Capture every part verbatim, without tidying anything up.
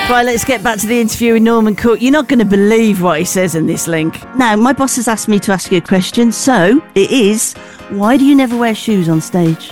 Right, let's get back to the interview with Norman Cook. You're not going to believe what he says in this link. Now, my boss has asked me to ask you a question, so it is, why do you never wear shoes on stage?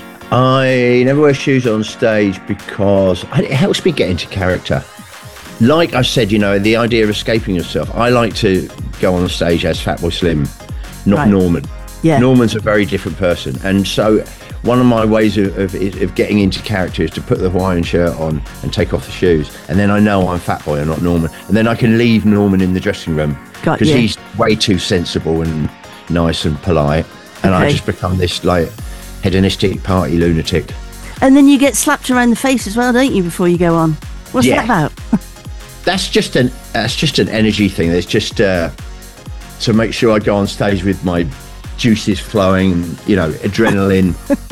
I never wear shoes on stage because it helps me get into character. Like I said, you know, the idea of escaping yourself. I like to go on stage as Fatboy Slim, not right. Norman. Yeah. Norman's a very different person. And so one of my ways of, of, of getting into character is to put the Hawaiian shirt on and take off the shoes. And then I know I'm Fatboy and not Norman. And then I can leave Norman in the dressing room because he's way too sensible and nice and polite. And okay. I just become this like hedonistic party lunatic. And then you get slapped around the face as well, don't you, before you go on? What's yeah. that about? That's just an that's just an energy thing. It's just uh, to make sure I go on stage with my juices flowing, you know, adrenaline.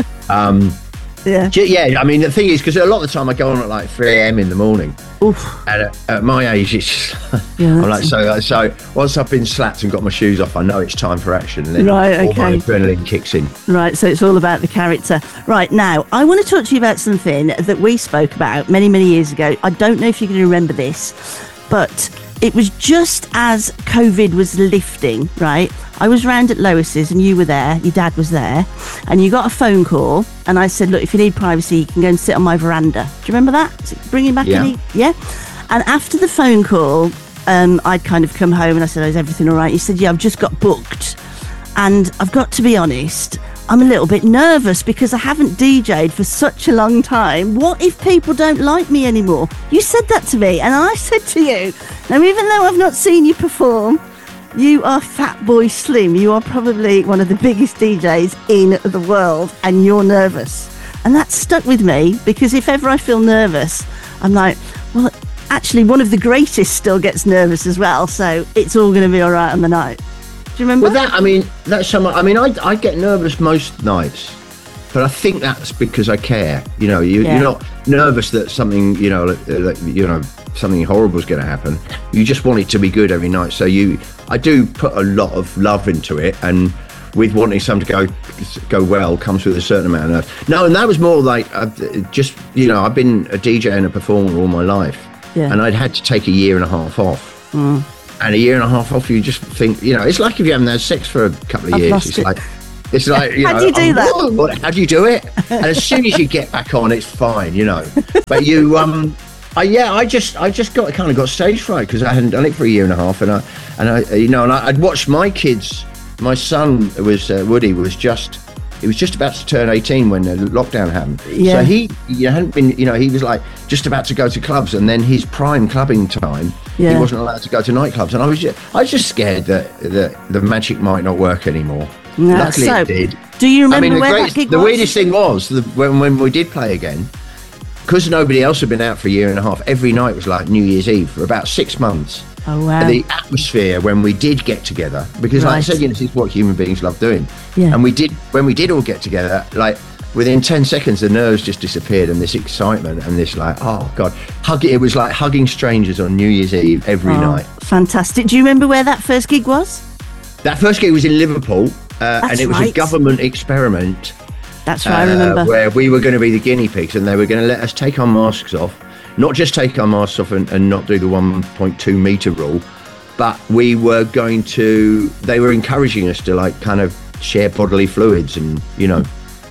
um, yeah, yeah. I mean, the thing is, because a lot of the time I go on at like three a.m. in the morning. Oof. And at, at my age, it's just, yeah, I'm like so. So once I've been slapped and got my shoes off, I know it's time for action. And then right, all okay. my adrenaline kicks in. Right, so it's all about the character. Right, now I want to talk to you about something that we spoke about many, many years ago. I don't know if you can remember this, but it was just as COVID was lifting, right? I was round at Lois's and you were there, your dad was there, and you got a phone call and I said, look, if you need privacy, you can go and sit on my veranda. Do you remember that? Bringing back yeah. any? Yeah. And after the phone call, um, I'd kind of come home and I said, oh, is everything all right? You said, yeah, I've just got booked. And I've got to be honest, I'm a little bit nervous because I haven't D J'd for such a long time. What if people don't like me anymore? You said that to me, and I said to you, now even though I've not seen you perform, you are Fatboy Slim. You are probably one of the biggest D Js in the world, and you're nervous. And that stuck with me because if ever I feel nervous, I'm like, well, actually one of the greatest still gets nervous as well, so it's all going to be all right on the night. Do you remember? Well, that, I mean, that's some, I mean, I, I get nervous most nights, but I think that's because I care. You know, you, yeah. you're not nervous that something, you know, that, you know, something horrible is going to happen. You just want it to be good every night. So you, I do put a lot of love into it, and with wanting something to go go well comes with a certain amount of no. And that was more like uh, just, you know, I've been a D J and a performer all my life, yeah. and I'd had to take a year and a half off. Mm. And a year and a half off, you just think, you know, it's like if you haven't had sex for a couple of I've years. It's it. like, it's like, you know, how do you do um, that? What, how do you do it? And as soon as you get back on, it's fine, you know. But you, um, I, yeah, I just, I just got kind of got stage fright because I hadn't done it for a year and a half, and I, and I, you know, and I, I'd watched my kids. My son was uh, Woody was just. He was just about to turn eighteen when the lockdown happened. Yeah. So he, you hadn't been, you know, he was like just about to go to clubs, and then his prime clubbing time, yeah. he wasn't allowed to go to nightclubs, and I was just, I was just scared that the the magic might not work anymore. No, Luckily so, it did. Do you remember I mean, the where great, that gig the was? weirdest thing was the, when when we did play again, because nobody else had been out for a year and a half. Every night was like New Year's Eve for about six months. Oh wow! The atmosphere when we did get together, because right. like I said, you know, this is what human beings love doing. Yeah. And we did when we did all get together, like within ten seconds, the nerves just disappeared, and this excitement and this like, oh god, hug it. It was like hugging strangers on New Year's Eve every oh, night. Fantastic! Do you remember where that first gig was? That first gig was in Liverpool, uh, and it was right. a government experiment. That's right. Uh, I remember where we were going to be the guinea pigs, and they were going to let us take our masks off, not just take our masks off and, and not do the one point two meter rule. But we were going to, they were encouraging us to like kind of share bodily fluids and, you know,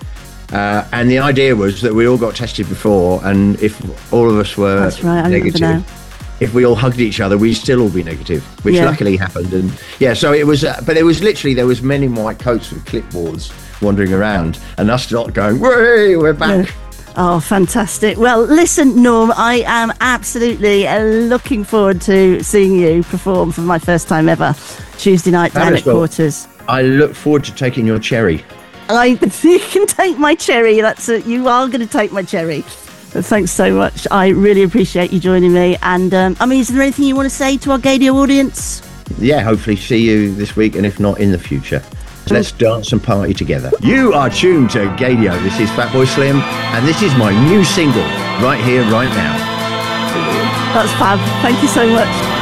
uh, and the idea was that we all got tested before, and if all of us were That's right, I negative, remember now. if we all hugged each other, we'd still all be negative, which yeah. luckily happened. And yeah, so it was, uh, but it was literally, there was men in white coats with clipboards wandering around, and us not going, "Way, we're back." Yeah. Oh, fantastic. Well, listen, Norm, I am absolutely uh, looking forward to seeing you perform for my first time ever Tuesday night down at Quarters. I look forward to taking your cherry. I, you can take my cherry. That's a, you are going to take my cherry. Thanks so much. I really appreciate you joining me. And, um, I mean, is there anything you want to say to our Gaydio audience? Yeah, hopefully see you this week, and if not, in the future. Let's dance and party together. You are tuned to Gaydio. This is Fatboy Slim, and this is my new single, Right Here, Right Now. That's fab. Thank you so much.